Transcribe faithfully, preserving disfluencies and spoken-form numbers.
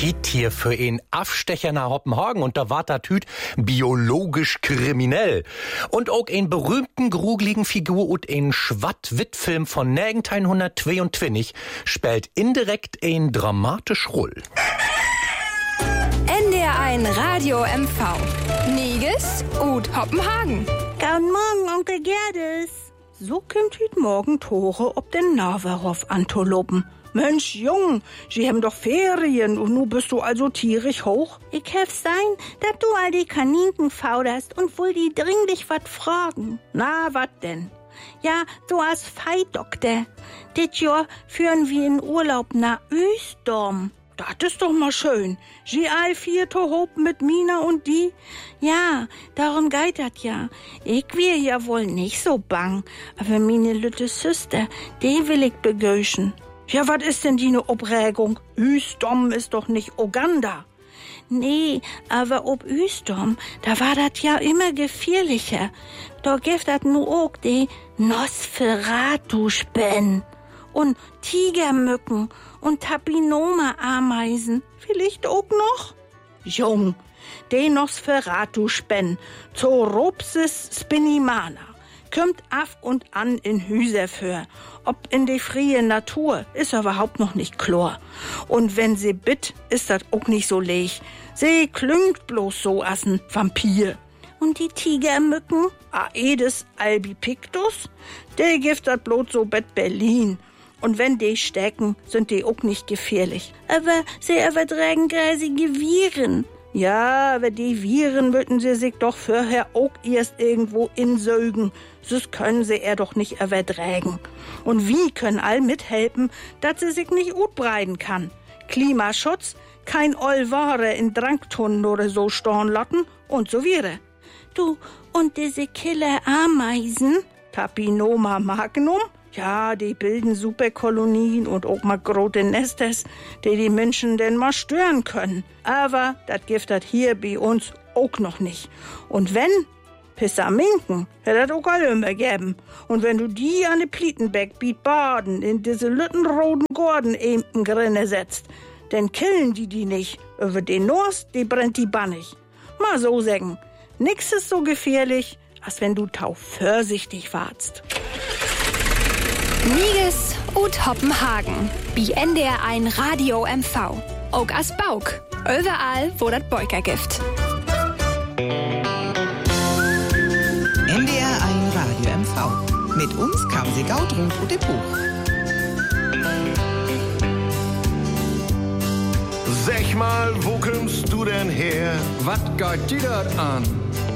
Tiet hier für ein Afstecher nach Hoppenhagen und da war der Tüt biologisch kriminell. Und auch ein berühmten grugeligen Figur und ein Schwatt-Witt-Film von neunzehnhundertzweiundzwanzig spielt indirekt ein dramatisch Roll. N D R eins Radio M V. Niges und Hoppenhagen. Guten Morgen, Onkel Gerdes. So kommt hüt morgen Tore ob den Naverhof antolopen. Mensch, Jung, Sie haben doch Ferien und nu bist du also tierisch hoch. Ich helf sein, dass du all die Kaninchen fauderst und wohl die dringlich wat fragen. Na, wat denn? Ja, so als Feidoktor. Dit Jahr führen wir in Urlaub nach Ösdorm. Das ist doch mal schön. Sie all vier to hob mit Mina und die. Ja, darum geht das ja. Ich wär ja wohl nicht so bang, aber meine lütte Süster, die will ich begöschen. Ja, was ist denn die ne Obregung? Ösdorm ist doch nicht Uganda. Nee, aber ob Ösdorm, da war das ja immer gefährlicher. Da gibt das nu auch die Nosferatu-Spen und Tigermücken und Tapinoma-Ameisen. Vielleicht auch noch? Jung, die Nosferatu-Spen, Zoropsis spinimana, kommt af und an in Hüser für. Ob in die frie Natur, ist überhaupt noch nicht klar. Und wenn sie bitt, ist das auch nicht so leg. Sie klüngt bloß so as ein Vampir. Und die Tigermücken, Aedes albipictus, der gibt das bloß so bet Berlin. Und wenn die stecken, sind die auch nicht gefährlich. Aber sie übertragen greisige Viren. Ja, aber die Viren würden sie sich doch vorher auch erst irgendwo insögen. Das können sie er doch nicht übertragen. Und wie können all mithelfen, dass sie sich nicht utbreiten kann? Klimaschutz, kein Ollware in Dranktonnen oder so storn lassen und so weiter. Du, und diese Killer-Ameisen, Tapinoma magnum, ja, die bilden Superkolonien und auch mal große Nesters, die die Menschen denn mal stören können. Aber das gibt das hier bei uns auch noch nicht. Und wenn, Pissaminken, hätte das auch alle immer geben. Und wenn du die an de Plietenbeck biet baden, in diese lüttenroten Gorden eben grinne setzt, dann killen die die nicht. Über den Nors, die brennt die bannig. Mal so sagen, nix ist so gefährlich, als wenn du tau vorsichtig warst. Niges und Hoppenhagen. Bi N D R eins Radio M V. Auch as Bauk. Überall, wo das Beuker gibt. N D R eins Radio M V. Mit uns kam sie Gaudrun und dem Buch. Sag mal, wo kommst du denn her? Was geht dir das an?